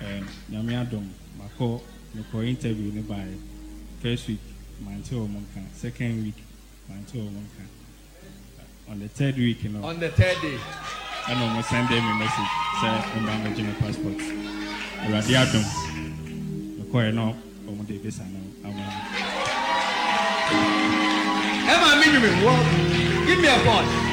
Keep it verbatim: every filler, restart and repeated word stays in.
Um, Yamiadom, Mako, Mako interview by first week, Manto Monka, second week, Manto Monka. On the third week, you know. On the third day. I know, I send them a message, say, I'm managing my passport. Radiadom, Mako, no, on the visa now. Emma, give me a phone.